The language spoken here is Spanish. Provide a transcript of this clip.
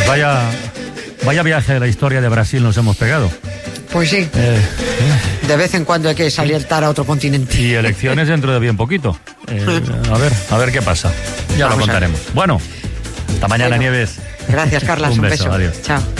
Pues vaya viaje de la historia de Brasil nos hemos pegado. Pues sí. De vez en cuando hay que saltar a otro continente. Y elecciones dentro de bien poquito. A ver qué pasa. Ya lo contaremos. Bueno, hasta mañana, Nieves. Gracias, Carlas. Un beso. Adiós. Chao.